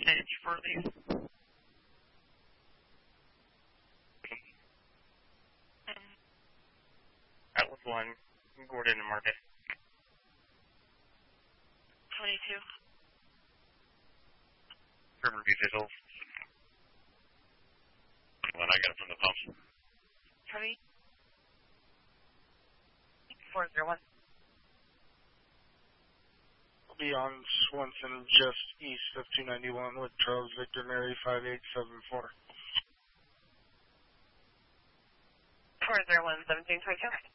usage for these. That was one. Gordon and Market. 22. Riverview visuals. When I got it from the pumps. Heavy. 401. I'll be on Swanson just east of 291 with Charles Victor Mary 5874. 401, 1722.